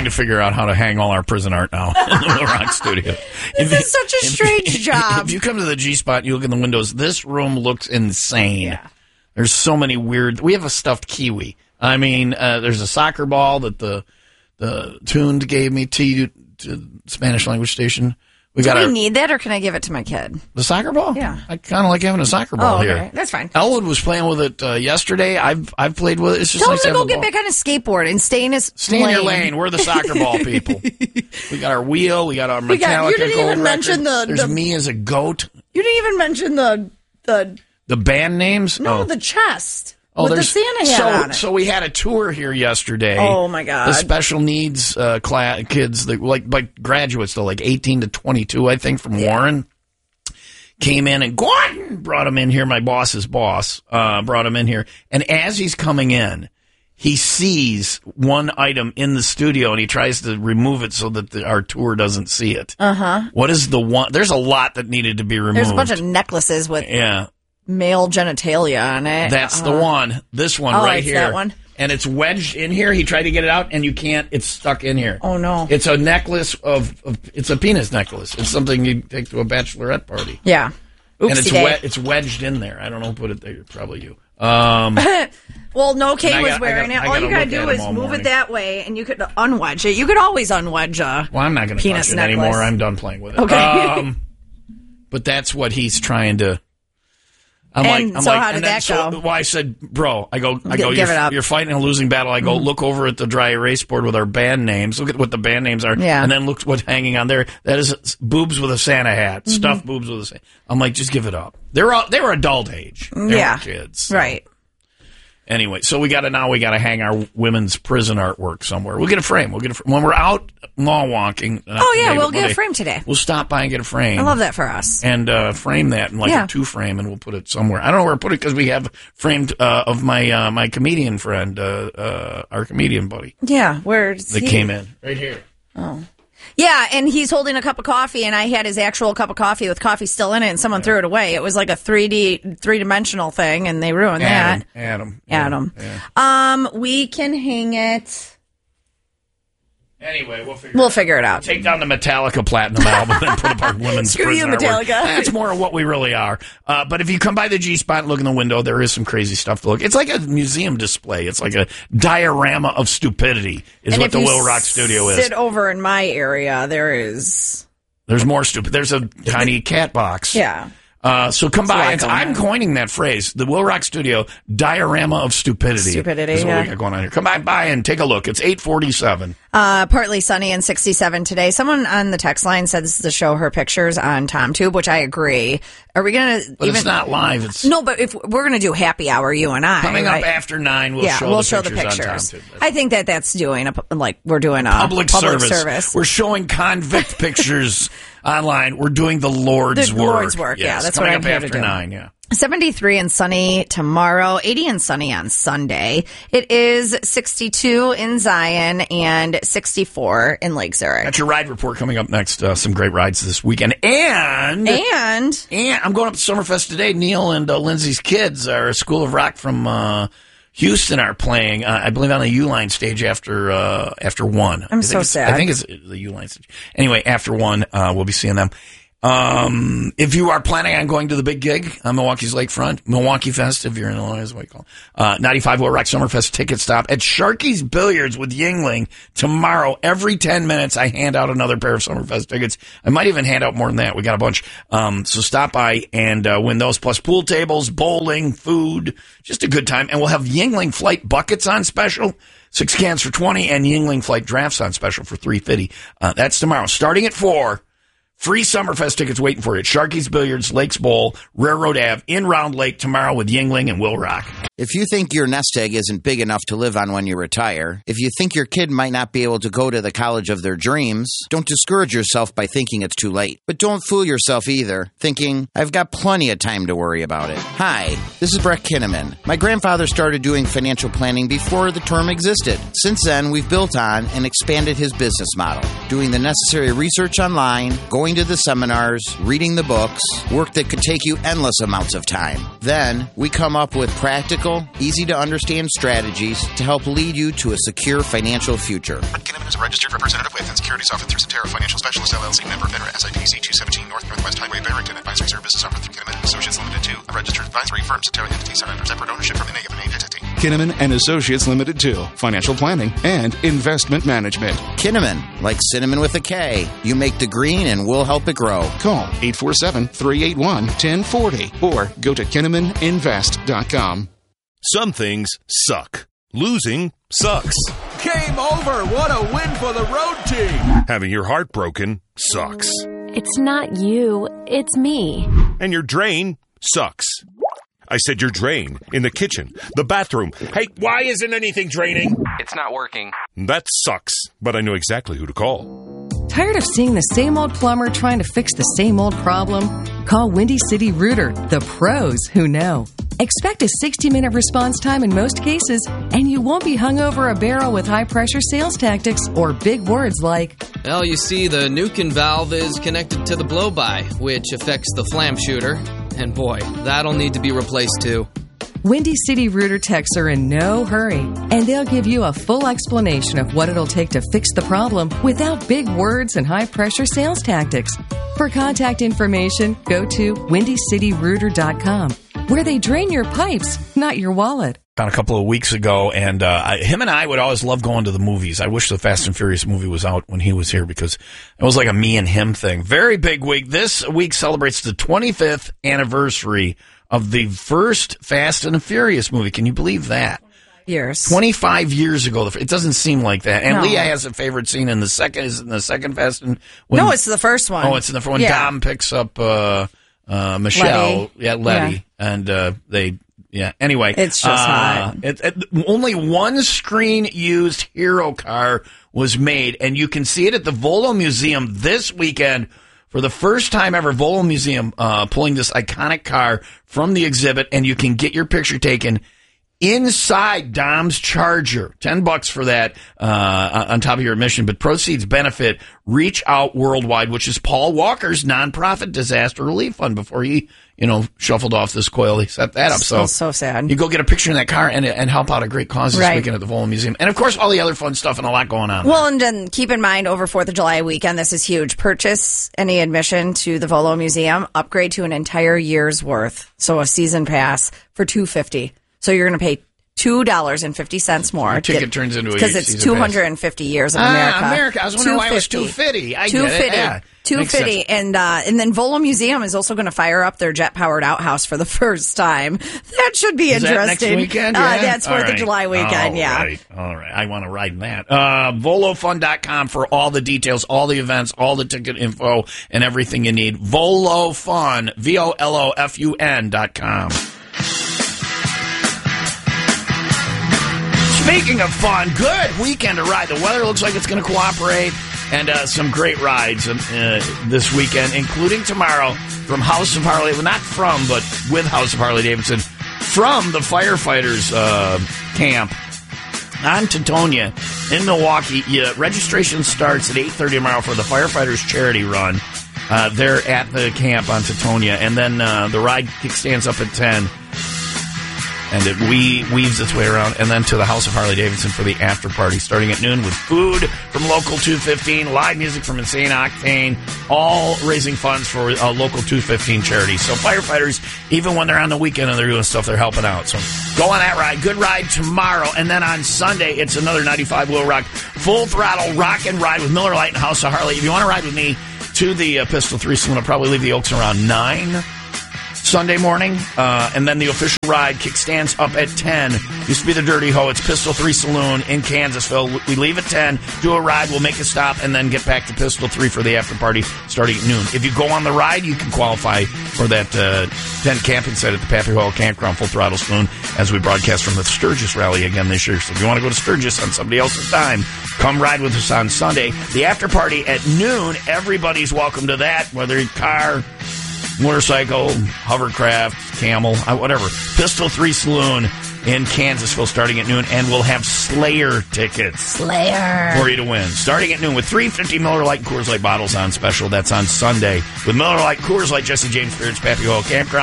trying to figure out how to hang all our prison art now in the Will Rock studio. This is such a strange job. If you come to the G-Spot, you look in the windows, this room looks insane. Yeah. There's so many weird... We have a stuffed kiwi. I mean, there's a soccer ball that the Tuned gave me to Spanish language station. Do we need that, or can I give it to my kid? The soccer ball? Yeah. I kind of like having a soccer ball here. That's fine. Elwood was playing with it yesterday. I've played with it. It's just Tell nice him to to have go a get ball. back on his skateboard and stay in his Stay in your lane. We're the soccer ball people. We got our wheel. We got our Metallica you didn't gold even mention record. There's the me as a goat. You didn't even mention The band names? the chest. With the Santa hat on it. So we had a tour here yesterday. Oh, my God. The special needs kids, that, like graduates, though, like 18 to 22, I think, from Warren, came in, and Gordon brought him in here. My boss's boss brought him in here. And as he's coming in, he sees one item in the studio, and he tries to remove it so that our tour doesn't see it. Uh-huh. What is the one? There's a lot that needed to be removed. There's a bunch of necklaces with male genitalia on it. That's the one. This one right it's here. That one. And it's wedged in here. He tried to get it out, and you can't. It's stuck in here. Oh, no. It's a necklace of it's a penis necklace. It's something you take to a bachelorette party. Yeah. And it's wedged in there. I don't know who put it there. Probably you. Well, no, Kate was wearing it. All you got to do is move it that way, and you could unwedge it. You could always unwedge a Well, I'm not going to touch it anymore. I'm done playing with it. Okay. But that's what he's trying to... How did that go? Well, I said, bro, I go, give it up. You're fighting a losing battle. I go, look over at the dry erase board with our band names. Look at what the band names are. Yeah. And then look what's hanging on there. That is boobs with a Santa hat. Stuffed boobs with a Santa. I'm like, just give it up. They were adult age. They weren't kids. So. Right. Anyway, so we got to hang our women's prison artwork somewhere. We'll get a frame. When we're out law walking. We'll get a frame today. We'll stop by and get a frame. I love that for us. And frame that in a 2-frame, and we'll put it somewhere. I don't know where to put it because we have framed of my my comedian friend, our comedian buddy. Yeah, where's he? Came in right here. Oh. Yeah, and he's holding a cup of coffee, and I had his actual cup of coffee with coffee still in it, and someone threw it away. It was like a three-dimensional thing, and they ruined that. Adam. Yeah. We can hang it. Anyway, we'll figure it out. Take down the Metallica Platinum album and put up our women's Screw prison you, Metallica. That's more of what we really are. But if you come by the G-Spot and look in the window, there is some crazy stuff to look. It's like a museum display. It's like a diorama of stupidity is what the Will Rock Studio is. Sit over in my area, there's more stupid. There's a tiny cat box. Yeah. So come by. I'm coining that phrase. The Will Rock Studio, diorama of stupidity. Stupidity, is what we got going on here. Come by and take a look. It's 8:47. Partly sunny and 67 today. Someone on the text line says to show her pictures on TomTube, which I agree. Are we going to... But it's not live. No, but if we're going to do happy hour, you and I... Coming up after 9, we'll show the pictures on TomTube. I think that's doing we're doing a public service. We're showing convict pictures online. We're doing the Lord's work. Lord's work, yes. That's what I'm here to do. Coming up after 9, yeah. 73 and sunny tomorrow, 80 and sunny on Sunday. It is 62 in Zion and 64 in Lake Zurich. Got your ride report coming up next. Some great rides this weekend. And I'm going up to Summerfest today. Neil and Lindsay's kids, our School of Rock from Houston, are playing, I believe, on the U-Line stage after 1. I'm so sad. I think it's the U-Line stage. Anyway, after 1, we'll be seeing them. If you are planning on going to the big gig on Milwaukee's Lakefront, Milwaukee Fest, if you're in Illinois, is what you call it. 95 Will Rock Summerfest ticket stop at Sharky's Billiards with Yingling tomorrow. Every 10 minutes, I hand out another pair of Summerfest tickets. I might even hand out more than that. We got a bunch. So stop by and win those, plus pool tables, bowling, food, just a good time. And we'll have Yingling Flight buckets on special. 6 cans for $20 and Yingling Flight drafts on special for $3.50. That's tomorrow, starting at 4. Free Summerfest tickets waiting for you at Sharky's Billiards, Lakes Bowl, Railroad Ave, in Round Lake tomorrow with Yingling and Will Rock. If you think your nest egg isn't big enough to live on when you retire, if you think your kid might not be able to go to the college of their dreams, don't discourage yourself by thinking it's too late. But don't fool yourself either, thinking, I've got plenty of time to worry about it. Hi, this is Brett Kinnaman. My grandfather started doing financial planning before the term existed. Since then, we've built on and expanded his business model, doing the necessary research online, going to the seminars, reading the books, work that could take you endless amounts of time. Then, we come up with practical practical, easy-to-understand strategies to help lead you to a secure financial future. Kinnaman is a registered representative with and securities offered through Cetera Financial Specialists, LLC, member FINRA, SIPC 217 Northwest Highway, Barrington. Advisory services offered through Kinnaman and Associates Limited 2, a registered advisory firm. Cetera entities are under separate ownership from any of an entity. Kinnaman and Associates Limited 2, financial planning and investment management. Kinnaman, like cinnamon with a K. You make the green and we'll help it grow. Call 847-381-1040 or go to KinnamanInvest.com. Some things suck. Losing sucks. Game over. What a win for the road team. Having your heart broken sucks. It's not you, it's me. And your drain sucks. I said your drain. In the kitchen. The bathroom. Hey, why isn't anything draining? It's not working. That sucks. But I know exactly who to call. Tired of seeing the same old plumber trying to fix the same old problem? Call Windy City Rooter, the pros who know. Expect a 60-minute response time in most cases, and you won't be hung over a barrel with high-pressure sales tactics or big words like, Well, you see, the Nukin valve is connected to the blow-by, which affects the flam shooter. And boy, that'll need to be replaced too. Windy City Rooter techs are in no hurry, and they'll give you a full explanation of what it'll take to fix the problem without big words and high-pressure sales tactics. For contact information, go to WindyCityRooter.com, where they drain your pipes, not your wallet. A couple of weeks ago, and him and I would always love going to the movies. I wish the Fast and Furious movie was out when he was here because it was like a me and him thing. Very big week. This week celebrates the 25th anniversary of the first Fast and Furious movie. Can you believe that? Years. 25 years ago. It doesn't seem like that. And No. Leah has a favorite scene in the second. Is it in the second Fast and No, it's the first one. Oh, it's in the first one. Yeah. Dom picks up Michelle. Letty. Yeah, Letty. Yeah. And they. Yeah. Anyway, It's just hot. Only one screen-used hero car was made, and you can see it at the Volo Museum this weekend for the first time ever. Volo Museum pulling this iconic car from the exhibit, and you can get your picture taken inside Dom's Charger. $10 for that on top of your admission, but proceeds benefit Reach Out Worldwide, which is Paul Walker's nonprofit disaster relief fund. Before he, shuffled off this coil, he set that up. So sad. You go get a picture in that car and help out a great cause this weekend at the Volo Museum. And, of course, all the other fun stuff and a lot going on. Well, and then keep in mind, over 4th of July weekend, this is huge. Purchase any admission to the Volo Museum, upgrade to an entire year's worth. So a season pass for $250. So you're going to pay $2.50 more. Your ticket turns into a because it's season 250 years of America. America. I was wondering why it was $250. I get it. Yeah. $250, and then Volo Museum is also going to fire up their jet-powered outhouse for the first time. That should be interesting. That next weekend? Yeah? That's 4th of July weekend, All right. I want to ride in that. VoloFun.com for all the details, all the events, all the ticket info, and everything you need. VoloFun, VOLOFUN.com. Speaking of fun, good weekend to ride. The weather looks like it's going to cooperate, and some great rides this weekend, including tomorrow from House of Harley. Well, not from, but with House of Harley-Davidson from the firefighters camp on Teutonia in Milwaukee. Registration starts at 8:30 tomorrow for the firefighters charity run. They're at the camp on Teutonia, and then the ride kickstands up at 10. And it weaves its way around, and then to the House of Harley-Davidson for the after party, starting at noon with food from Local 215, live music from Insane Octane, all raising funds for a Local 215 charity. So firefighters, even when they're on the weekend and they're doing stuff, they're helping out. So go on that ride. Good ride tomorrow. And then on Sunday, it's another 95 Will Rock, full throttle rock and ride with Miller Lite and House of Harley. If you want to ride with me to the Pistol 3 Saloon, I'll probably leave the Oaks around 9 Sunday morning, and then the official ride kickstands up at 10. Used to be the Dirty Ho. It's Pistol 3 Saloon in Kansasville. We leave at 10, do a ride, we'll make a stop, and then get back to Pistol 3 for the after party starting at noon. If you go on the ride, you can qualify for that tent camping site at the Pappy Hall Campground Full Throttle Saloon as we broadcast from the Sturgis Rally again this year. So if you want to go to Sturgis on somebody else's time, come ride with us on Sunday. The after party at noon, everybody's welcome to that, whether you're car, motorcycle, hovercraft, camel, whatever. Pistol 3 Saloon in Kansasville starting at noon, and we'll have Slayer tickets for you to win. Starting at noon with 350 Miller Lite and Coors Light bottles on special. That's on Sunday. With Miller Lite, Coors Light, Jesse James Spirits, Pappy Hall Campground,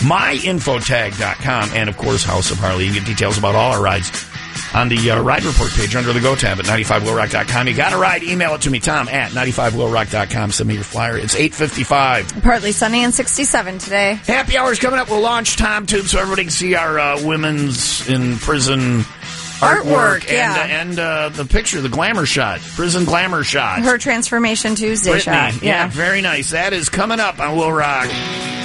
myinfotag.com, and, of course, House of Harley. You can get details about all our rides on the Ride Report page under the Go tab at 95wheelrock.com. You got a ride, email it to me, Tom, at 95wheelrock.com. Send me your flyer. It's 8:55. Partly sunny and 67 today. Happy hour's coming up. We'll launch TomTube so everybody can see our women's in prison artwork and the picture, the glamour shot, prison glamour shot. Her Transformation Tuesday Brittany, shot. yeah, very nice. That is coming up on Will Rock.